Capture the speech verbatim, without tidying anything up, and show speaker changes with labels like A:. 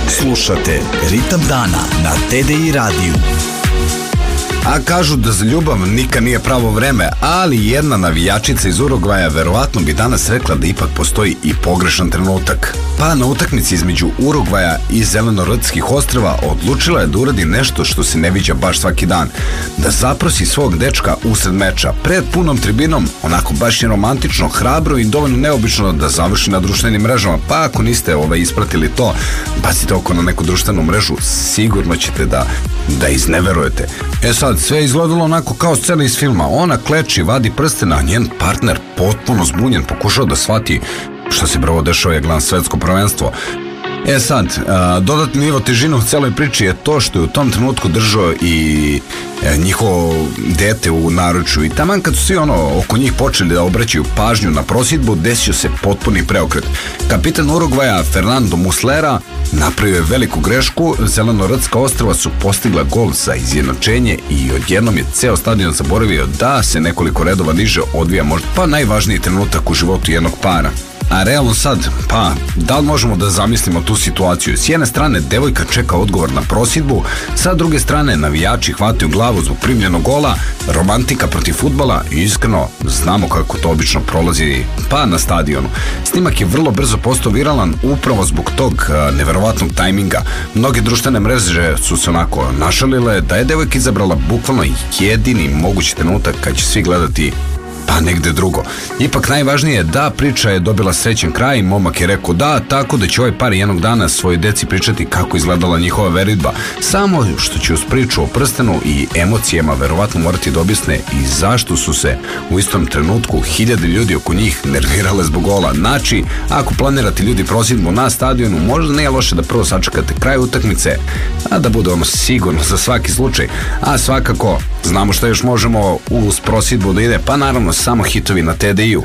A: Slušate Ritam dana na T D I radiju.
B: A kažu da za ljubav nikad nije pravo vreme, ali jedna navijačica iz Urugvaja verovatno bi danas rekla da ipak postoji i pogrešan trenutak. Pa na utakmici između Urugvaja i Zelenorodskih ostrva odlučila je da uradi nešto što se ne viđa baš svaki dan. Da zaprosi svog dečka usred meča, pred punom tribinom, onako baš je romantično, hrabro i dovoljno neobično da završi na društvenim mrežama. Pa ako niste ovaj, ispratili to, bacite oko na neku društvenu mrežu, sigurno ćete da, da izneverujete. E sad, sve je izgledalo onako kao scena iz filma. Ona kleči, vadi prstena, a njen partner potpuno zbunjen pokušao da shvati šta se bravo dešava, je gledam svetsko prvenstvo. E sad, a, dodatni nivo težine u celoj priči je to što je u tom trenutku držao i e, njihovo dete u naručju i taman kad su svi ono oko njih počeli da obraćaju pažnju na prosidbu, desio se potpuni preokret. Kapitan Urugvaja Fernando Muslera napravio je veliku grešku, Zelenorodska ostrva su postigla gol za izjednačenje i odjednom je ceo stadion zaboravio da se nekoliko redova niže odvija možda pa najvažniji trenutak u životu jednog para. A realno sad, pa, da li možemo da zamislimo tu situaciju? S jedne strane, devojka čeka odgovor na prosidbu, sa druge strane, navijači hvataju glavu zbog primljenog gola, romantika protiv fudbala i iskreno, znamo kako to obično prolazi, pa na stadionu. Snimak je vrlo brzo postao viralan upravo zbog tog neverovatnog tajminga. Mnoge društvene mreže su se onako našalile da je devojka izabrala bukvalno jedini mogući trenutak kad će svi gledati pa negde drugo. Ipak najvažnije je da priča je dobila srećan kraj, momak je rekao da, tako da će ovaj par jednog dana svoje deci pričati kako izgledala njihova veridba, samo što će uz priču o prstenu i emocijama verovatno morati da objasne i zašto su se u istom trenutku hiljade ljudi oko njih nervirale zbog gola. Znači, ako planirate ljudi prosidbu na stadionu, možda nije loše da prvo sačekate kraj utakmice, a da bude ono sigurno za svaki slučaj, a svakako znamo šta još možemo uz prosidbu da ide, pa naravno samo hitovi na T D I-u.